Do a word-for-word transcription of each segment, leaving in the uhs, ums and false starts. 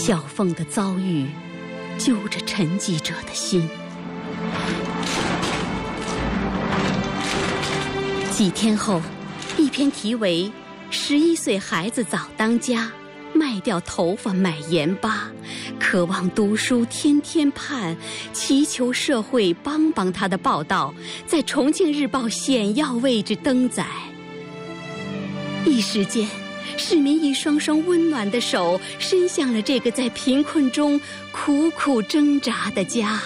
小凤的遭遇揪着沉寂者的心。几天后，一篇题为“十一岁孩子早当家，卖掉头发买盐巴，渴望读书天天盼，祈求社会帮帮他”的报道在重庆日报显要位置登载。一时间，市民一双双温暖的手伸向了这个在贫困中苦苦挣扎的家。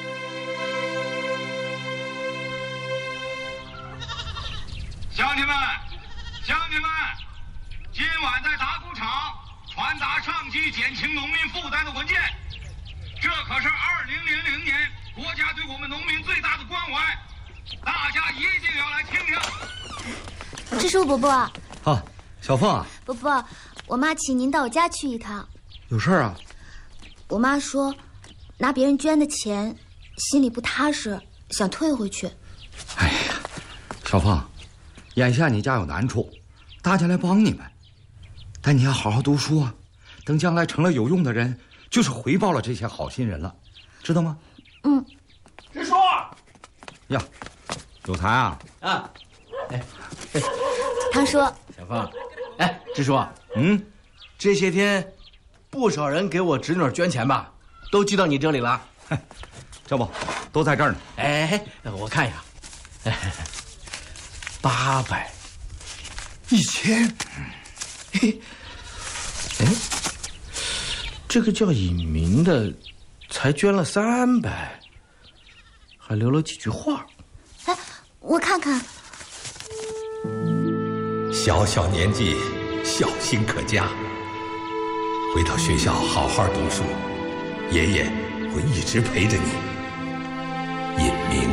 乡亲们，乡亲们，今晚在打谷场传达上级减轻农民负担的文件，这可是二零零零年国家对我们农民最大的关怀，大家一定要来听听。 支书伯伯。 啊，小凤啊。 伯伯，我妈请您到我家去一趟。 有事儿啊？ 我妈说，拿别人捐的钱，心里不踏实，想退回去。 哎呀，小凤，眼下你家有难处，大家来帮你们，但你要好好读书啊，等将来成了有用的人，就是回报了这些好心人了，知道吗？ 嗯。 支书呀，有才啊！ 啊，哎，哎唐叔， 小凤，哎，支书， 嗯， 这些天不少人给我侄女捐钱吧，都寄到你这里了。 这不都在这儿呢？ 哎，我看一下，哎，八百，一千，嘿，哎，这个叫尹明的才捐了三百，还留了几句话。 哎，我看看。 小小年纪，小心可嘉。回到学校好好读书，爷爷会一直陪着你。尹明，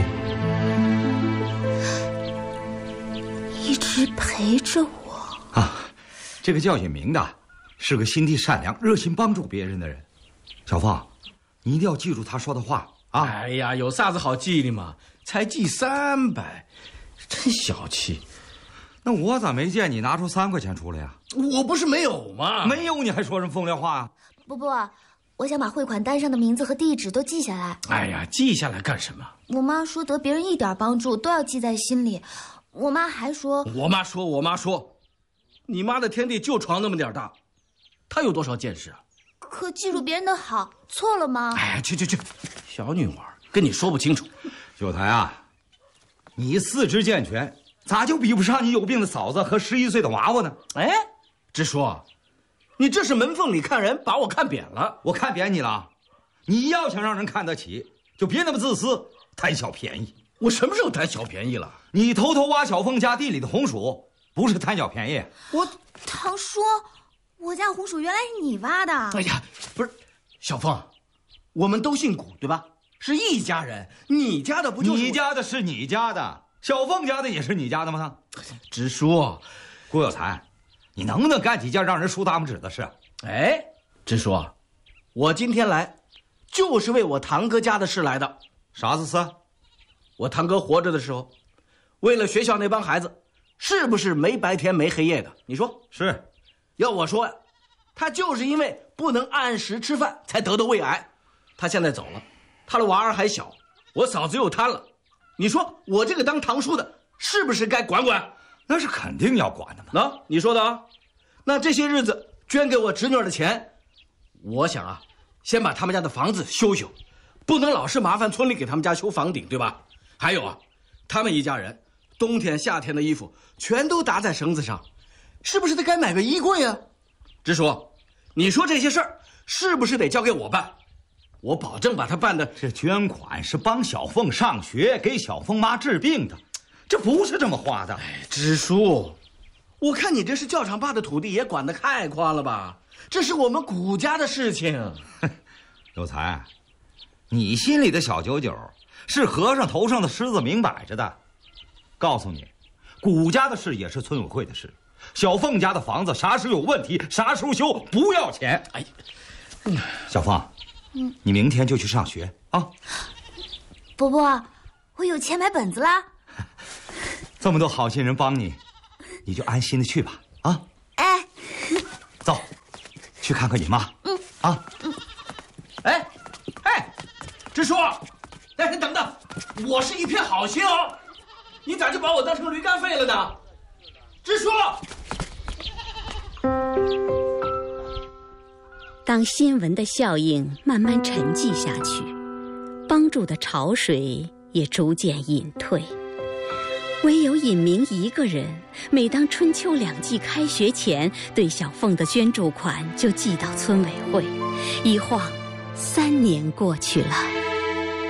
一直陪着我啊，这个叫尹明的，是个心地善良、热心帮助别人的人。小凤，你一定要记住他说的话啊！ 哎呀，有啥子好记的嘛？才记三百，真小气。 那我咋没见你拿出三块钱出来呀？ 我不是没有吗？ 没有，你还说什么风凉话啊？ 伯伯，我想把汇款单上的名字和地址都记下来。 哎呀，记下来干什么？ 我妈说得别人一点帮助都要记在心里。我妈还说， 我妈说，我妈说，你妈的天地就床那么点大，她有多少见识啊？ 可记住别人的好，错了吗？ 哎，去去去，小女娃跟你说不清楚。 有才啊，你四肢健全，咋就比不上你有病的嫂子和十一岁的娃娃呢？ 哎，支书，你这是门缝里看人，把我看扁了。 我看扁你了？你要想让人看得起，就别那么自私，贪小便宜。 我什么时候贪小便宜了？ 你偷偷挖小凤家地里的红薯，不是贪小便宜。 我， 唐叔，我家红薯原来是你挖的。 哎呀，不是，小凤，我们都姓谷，对吧？是一家人。你家的不就是？ 你家的是你家的，小凤家的也是你家的吗？ 支书， 顾有才，你能不能干几件让人竖大拇指的事？ 哎，支书，我今天来，就是为我堂哥家的事来的。 啥子事？ 我堂哥活着的时候，为了学校那帮孩子，是不是没白天没黑夜的？你说是。 要我说呀，他就是因为不能按时吃饭才得的胃癌。他现在走了，他的娃儿还小，我嫂子又瘫了。你说我这个当堂叔的，是不是该管管？ 那是肯定要管的嘛。 那你说的啊？那这些日子捐给我侄女的钱，我想啊，先把他们家的房子修修，不能老是麻烦村里给他们家修房顶，对吧？还有啊，他们一家人冬天夏天的衣服全都搭在绳子上，是不是得该买个衣柜啊？支书，你说这些事儿是不是得交给我办？我保证把它办的。 这捐款是帮小凤上学，给小凤妈治病的，这不是这么花的。 哎，支书，我看你这是教场坝的土地也管得太宽了吧？这是我们谷家的事情。 有才，你心里的小九九是和尚头上的狮子明摆着的。告诉你，谷家的事也是村委会的事，小凤家的房子啥时有问题啥时候修，不要钱。哎，小凤，嗯，你明天就去上学啊。 伯伯，我有钱买本子啦。 这么多好心人帮你，你就安心的去吧。啊， 哎， 走，去看看你妈。 嗯。 啊。 嗯。哎，哎，支书，哎，等等，我是一片好心哦，你咋就把我当成驴肝肺了呢？支书。 当新闻的效应慢慢沉寂下去，帮助的潮水也逐渐隐退，唯有尹明一个人，每当春秋两季开学前，对小凤的捐助款就寄到村委会。一晃三年过去了。